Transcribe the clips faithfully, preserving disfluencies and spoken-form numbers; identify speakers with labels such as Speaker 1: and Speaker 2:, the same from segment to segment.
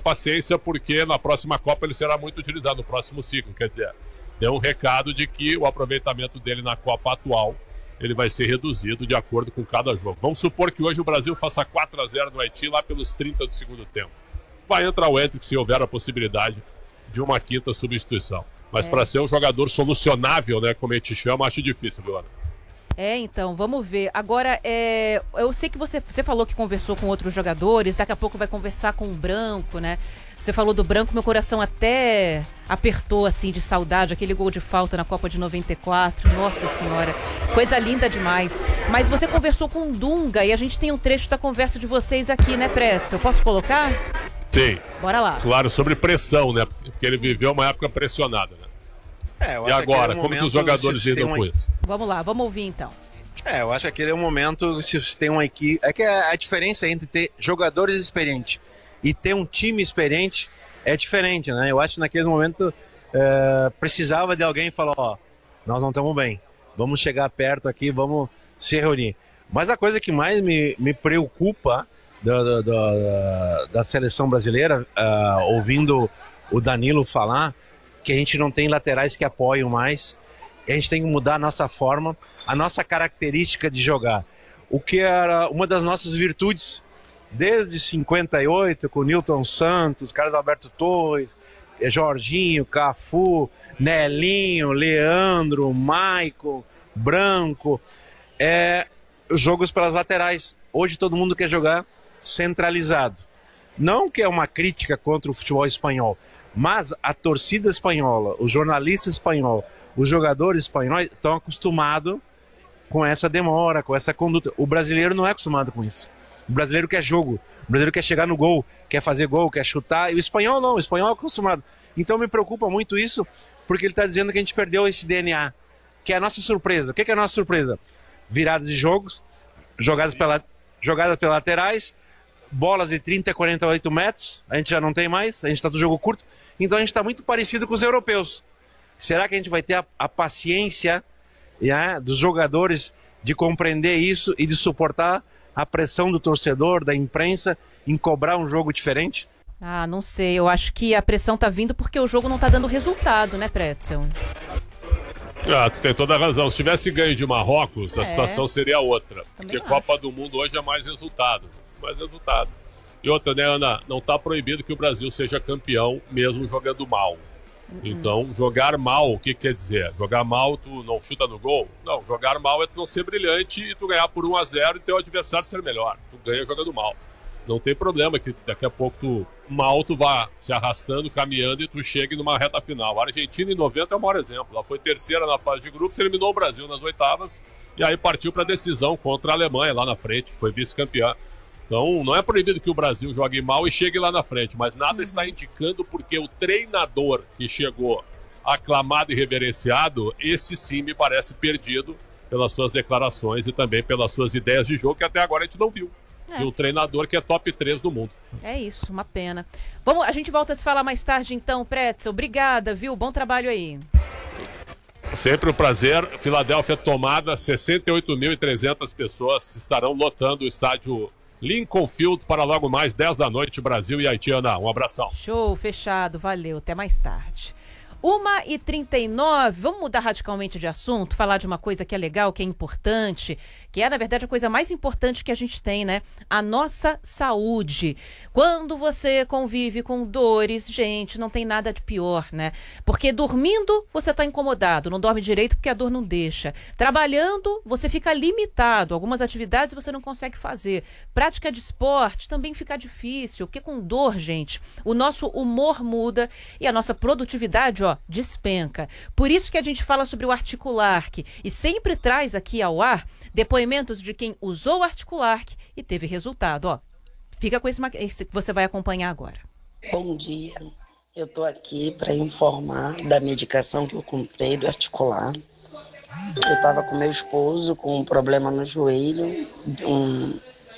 Speaker 1: paciência, porque na próxima Copa ele será muito utilizado, no próximo ciclo. Quer dizer, deu um recado de que o aproveitamento dele na Copa atual ele vai ser reduzido de acordo com cada jogo. Vamos supor que hoje o Brasil faça quatro a zero no Haiti lá pelos trinta do segundo tempo. Vai entrar o Endrick se houver a possibilidade de uma quinta substituição. Mas é. para ser um jogador solucionável, né, como a gente chama, acho difícil, viu, Ana?
Speaker 2: É, então, vamos ver. Agora, é, eu sei que você, você falou que conversou com outros jogadores, daqui a pouco vai conversar com o Branco, né? Você falou do Branco, meu coração até apertou, assim, de saudade, aquele gol de falta na Copa de noventa e quatro. Nossa Senhora, coisa linda demais. Mas você conversou com o Dunga e a gente tem um trecho da conversa de vocês aqui, né, Pretzel? Eu posso colocar?
Speaker 1: Sim.
Speaker 2: Bora lá.
Speaker 1: Claro, sobre pressão, né? Porque ele viveu uma época pressionada, né?
Speaker 3: É, eu
Speaker 1: e
Speaker 3: acho
Speaker 1: agora,
Speaker 3: que
Speaker 1: como que os jogadores lidam
Speaker 3: uma...
Speaker 1: com isso?
Speaker 2: Vamos lá, vamos ouvir então.
Speaker 3: É, eu acho que aquele é o momento, se você tem uma equipe... É que a diferença entre ter jogadores experientes e ter um time experiente é diferente, né? Eu acho que naquele momento é, precisava de alguém falar, ó, nós não estamos bem, vamos chegar perto aqui, vamos se reunir. Mas a coisa que mais me, me preocupa da, da, da, da seleção brasileira, uh, ouvindo o Danilo falar, que a gente não tem laterais que apoiam mais, a gente tem que mudar a nossa forma, a nossa característica de jogar. O que era uma das nossas virtudes, desde cinquenta e oito, com Nilton Santos, Carlos Alberto Torres, Jorginho, Cafu, Nelinho, Leandro, Maicon, Branco, é, os jogos pelas laterais. Hoje todo mundo quer jogar centralizado. Não que é uma crítica contra o futebol espanhol, mas a torcida espanhola, o jornalista espanhol, os jogadores espanhóis estão acostumados com essa demora, com essa conduta. O brasileiro não é acostumado com isso. O brasileiro quer jogo, o brasileiro quer chegar no gol, quer fazer gol, quer chutar, e o espanhol não, o espanhol é acostumado. Então me preocupa muito isso, porque ele está dizendo que a gente perdeu esse D N A, que é a nossa surpresa. O que é a nossa surpresa? Viradas de jogos, jogadas, pela, jogadas pelas laterais, bolas de trinta, quarenta e oito metros, a gente já não tem mais, a gente está do jogo curto, então a gente está muito parecido com os europeus. Será que a gente vai ter a, a paciência, né, dos jogadores de compreender isso e de suportar a pressão do torcedor, da imprensa, em cobrar um jogo diferente?
Speaker 2: Ah, não sei, eu acho que a pressão tá vindo porque o jogo não tá dando resultado, né, Pretzel?
Speaker 1: Ah, tu tem toda a razão. Se tivesse ganho de Marrocos, é. a situação seria outra. Também porque acho. Copa do Mundo hoje é mais resultado. Mais resultado. E outra, né, Ana? Não tá proibido que o Brasil seja campeão mesmo jogando mal. Uhum. Então, jogar mal, o que quer dizer? Jogar mal, tu não chuta no gol? Não, jogar mal é tu não ser brilhante e tu ganhar por um a zero e teu adversário ser melhor. Tu ganha jogando mal. Não tem problema que daqui a pouco tu mal tu vá se arrastando, caminhando e tu chegue numa reta final. A Argentina em noventa é o maior exemplo. Ela foi terceira na fase de grupos, eliminou o Brasil nas oitavas e aí partiu para a decisão contra a Alemanha lá na frente, foi vice-campeã. Então não é proibido que o Brasil jogue mal e chegue lá na frente, mas nada uhum. está indicando porque o treinador que chegou aclamado e reverenciado, esse sim me parece perdido pelas suas declarações e também pelas suas ideias de jogo que até agora a gente não viu. É. De um treinador que é top três do mundo.
Speaker 2: É isso, uma pena. Vamos, a gente volta a se falar mais tarde então, Pretzel. Obrigada, viu? Bom trabalho aí.
Speaker 1: Sempre um prazer. Filadélfia tomada, sessenta e oito mil e trezentas pessoas estarão lotando o estádio Lincoln Field para logo mais dez da noite, Brasil e Haiti. Ana, um abração.
Speaker 2: Show, fechado, valeu, até mais tarde. uma e trinta e nove, vamos mudar radicalmente de assunto, falar de uma coisa que é legal, que é importante, que é, na verdade, a coisa mais importante que a gente tem, né? A nossa saúde. Quando você convive com dores, gente, não tem nada de pior, né? Porque dormindo, você tá incomodado, não dorme direito porque a dor não deixa. Trabalhando, você fica limitado, algumas atividades você não consegue fazer. Prática de esporte também fica difícil, porque com dor, gente, o nosso humor muda e a nossa produtividade, ó, despenca. Por isso que a gente fala sobre o Articulark e sempre traz aqui ao ar depoimentos de quem usou o Articulark e teve resultado. Ó, fica com esse, esse que você vai acompanhar agora.
Speaker 4: Bom dia, eu estou aqui para informar da medicação que eu comprei do Articular. Eu estava com meu esposo com um problema no joelho, um,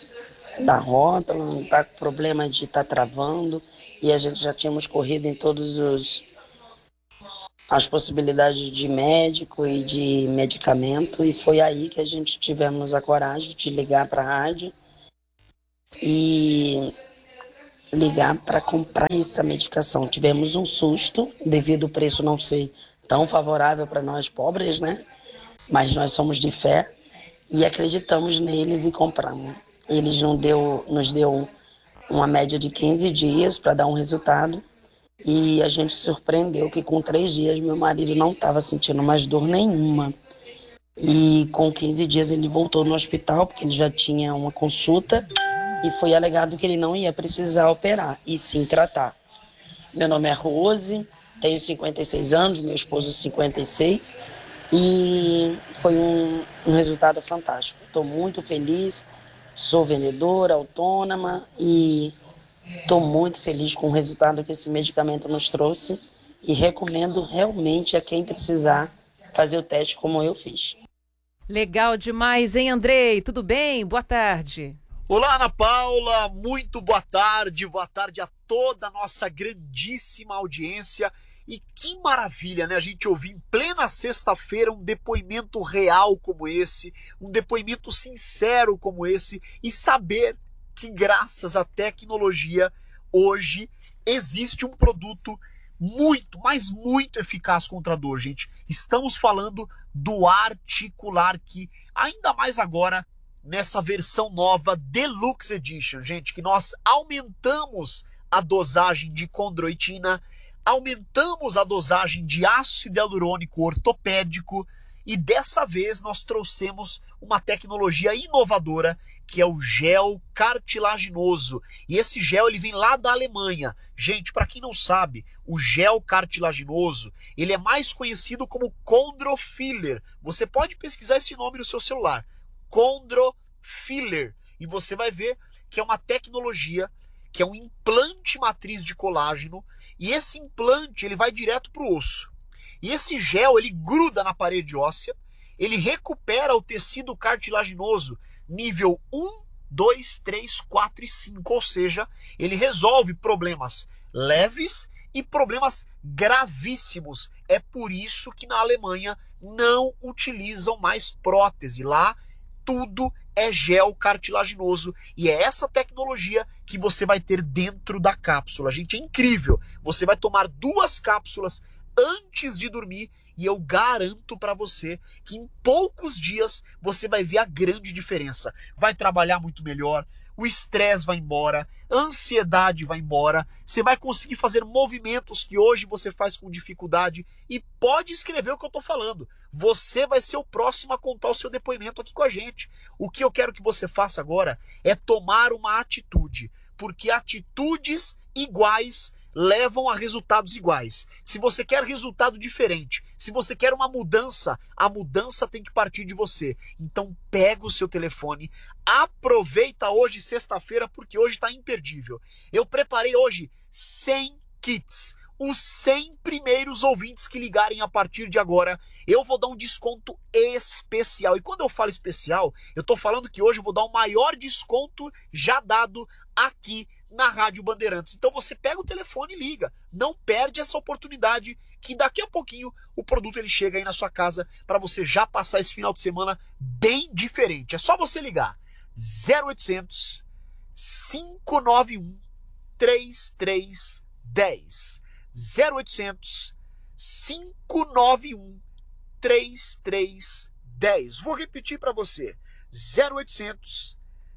Speaker 4: da rótula, está com problema de estar tá travando e a gente já tínhamos corrido em todos os as possibilidades de médico e de medicamento, e foi aí que a gente tivemos a coragem de ligar para a rádio e ligar para comprar essa medicação. Tivemos um susto devido ao preço não ser tão favorável para nós pobres, né? Mas nós somos de fé e acreditamos neles e compramos. Eles nos deu, nos deu uma média de quinze dias para dar um resultado e a gente se surpreendeu que com três dias meu marido não estava sentindo mais dor nenhuma. E com quinze dias ele voltou no hospital porque ele já tinha uma consulta e foi alegado que ele não ia precisar operar e sim tratar. Meu nome é Rose, tenho cinquenta e seis anos, meu esposo cinquenta e seis e foi um, um resultado fantástico. Estou muito feliz, sou vendedora, autônoma e estou muito feliz com o resultado que esse medicamento nos trouxe e recomendo realmente a quem precisar fazer o teste como eu fiz.
Speaker 2: Legal demais, hein, Andrei? Tudo bem? Boa tarde.
Speaker 5: Olá, Ana Paula, muito boa tarde, boa tarde a toda a nossa grandíssima audiência. E que maravilha, né? A gente ouvir em plena sexta-feira um depoimento real como esse, um depoimento sincero como esse e saber que graças à tecnologia hoje existe um produto muito, mas muito eficaz contra a dor, gente. Estamos falando do Articular Key, ainda mais agora nessa versão nova Deluxe Edition, gente, que nós aumentamos a dosagem de condroitina, aumentamos a dosagem de ácido hialurônico ortopédico e dessa vez nós trouxemos uma tecnologia inovadora que é o gel cartilaginoso. E esse gel ele vem lá da Alemanha. Gente, para quem não sabe, o gel cartilaginoso ele é mais conhecido como Chondrofiller. Você pode pesquisar esse nome no seu celular. Chondrofiller. E você vai ver que é uma tecnologia que é um implante matriz de colágeno e esse implante ele vai direto para o osso. E esse gel ele gruda na parede óssea, ele recupera o tecido cartilaginoso nível um, dois, três, quatro e cinco, ou seja, ele resolve problemas leves e problemas gravíssimos. É por isso que na Alemanha não utilizam mais prótese. Lá tudo é gel cartilaginoso e é essa tecnologia que você vai ter dentro da cápsula. Gente, é incrível. Você vai tomar duas cápsulas antes de dormir e eu garanto para você que em poucos dias você vai ver a grande diferença. Vai trabalhar muito melhor, o estresse vai embora, a ansiedade vai embora, você vai conseguir fazer movimentos que hoje você faz com dificuldade e pode escrever o que eu estou falando. Você vai ser o próximo a contar o seu depoimento aqui com a gente. O que eu quero que você faça agora é tomar uma atitude, porque atitudes iguais levam a resultados iguais. Se você quer resultado diferente, se você quer uma mudança, a mudança tem que partir de você. Então pega o seu telefone, aproveita hoje, sexta-feira, porque hoje está imperdível. Eu preparei hoje cem kits. Os cem primeiros ouvintes que ligarem a partir de agora, eu vou dar um desconto especial. E quando eu falo especial, eu estou falando que hoje eu vou dar o maior desconto já dado aqui na Rádio Bandeirantes. Então você pega o telefone e liga. Não perde essa oportunidade que daqui a pouquinho o produto ele chega aí na sua casa para você já passar esse final de semana bem diferente. É só você ligar zero oitocentos, cinco nove um, três três um zero. zero oitocentos, cinco nove um, três três um zero. Vou repetir para você. zero oitocentos,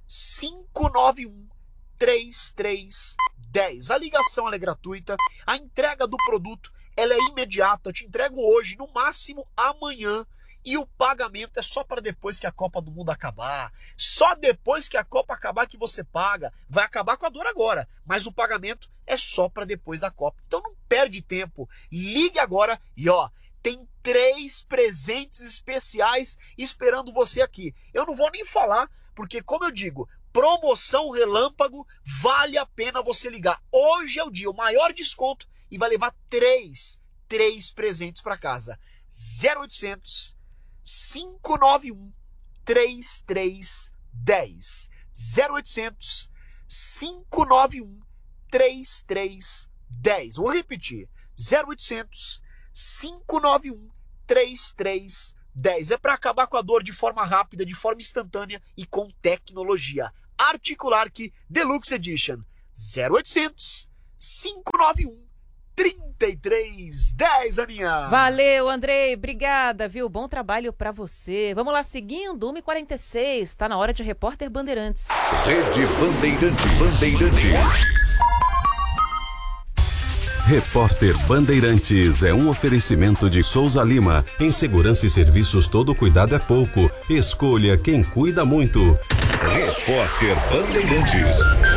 Speaker 5: cinco nove um, três três um zero. A ligação ela é gratuita, a entrega do produto ela é imediata. Eu te entrego hoje, no máximo amanhã. E o pagamento é só para depois que a Copa do Mundo acabar. Só depois que a Copa acabar que você paga. Vai acabar com a dor agora, mas o pagamento é só para depois da Copa. Então não perde tempo. Ligue agora e ó, tem três presentes especiais esperando você aqui. Eu não vou nem falar, porque como eu digo, promoção relâmpago, vale a pena você ligar. Hoje é o dia, o maior desconto e vai levar três, três presentes para casa. zero oitocentos, cinco nove um, três três um zero. zero oitocentos, cinco nove um, três três um zero. Vou repetir. zero oitocentos, cinco nove um, três três um zero. É para acabar com a dor de forma rápida, de forma instantânea e com tecnologia. Articular Key Deluxe Edition. zero oitocentos, cinco nove um, trinta e três dez, Aninha.
Speaker 2: Valeu, Andrei. Obrigada, viu? Bom trabalho pra você. Vamos lá, seguindo, uma e quarenta e seis. Tá na hora de Repórter Bandeirantes.
Speaker 6: Rede Bandeirantes. Bandeirantes. Repórter Bandeirantes é um oferecimento de Souza Lima. Em segurança e serviços, todo cuidado é pouco. Escolha quem cuida muito. Repórter Bandeirantes.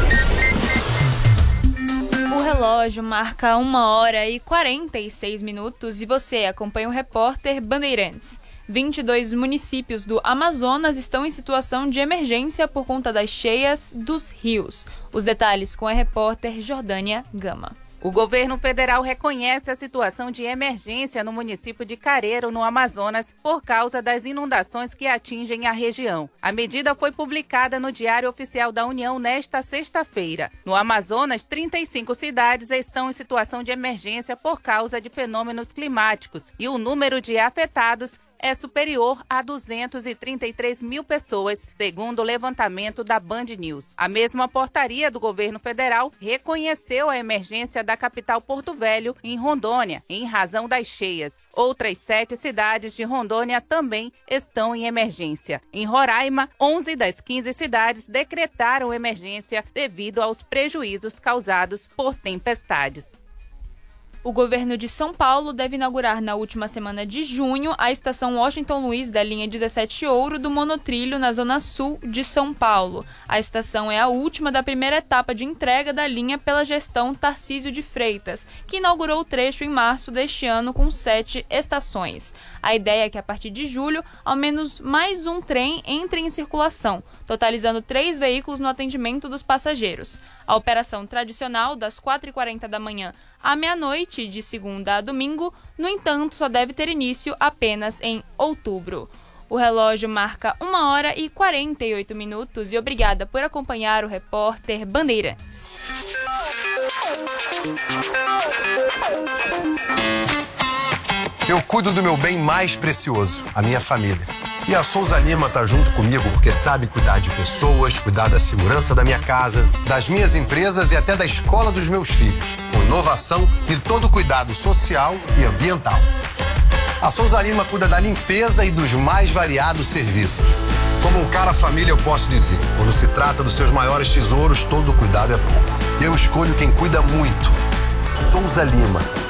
Speaker 7: O relógio marca uma hora e quarenta e seis minutos e você acompanha o Repórter Bandeirantes. vinte e dois municípios do Amazonas estão em situação de emergência por conta das cheias dos rios. Os detalhes com a repórter Jordânia Gama.
Speaker 8: O governo federal reconhece a situação de emergência no município de Careiro, no Amazonas, por causa das inundações que atingem a região. A medida foi publicada no Diário Oficial da União nesta sexta-feira. No Amazonas, trinta e cinco cidades estão em situação de emergência por causa de fenômenos climáticos e o número de afetados é superior a duzentos e trinta e três mil pessoas, segundo o levantamento da Band News. A mesma portaria do governo federal reconheceu a emergência da capital Porto Velho, em Rondônia, em razão das cheias. Outras sete cidades de Rondônia também estão em emergência. Em Roraima, onze das quinze cidades decretaram emergência devido aos prejuízos causados por tempestades.
Speaker 7: O governo de São Paulo deve inaugurar na última semana de junho a estação Washington Luiz da linha dezessete Ouro do monotrilho na zona sul de São Paulo. A estação é a última da primeira etapa de entrega da linha pela gestão Tarcísio de Freitas, que inaugurou o trecho em março deste ano com sete estações. A ideia é que a partir de julho, ao menos mais um trem entre em circulação, totalizando três veículos no atendimento dos passageiros. A operação tradicional, das quatro e quarenta da manhã à meia-noite, de segunda a domingo, no entanto, só deve ter início apenas em outubro. O relógio marca uma hora e quarenta e oito minutos e obrigada por acompanhar o Repórter Bandeirantes.
Speaker 9: Eu cuido do meu bem mais precioso, a minha família. E a Souza Lima tá junto comigo porque sabe cuidar de pessoas, cuidar da segurança da minha casa, das minhas empresas e até da escola dos meus filhos, com inovação e todo cuidado social e ambiental. A Souza Lima cuida da limpeza e dos mais variados serviços. Como um cara família, eu posso dizer, quando se trata dos seus maiores tesouros, todo cuidado é pouco. Eu escolho quem cuida muito. Souza Lima.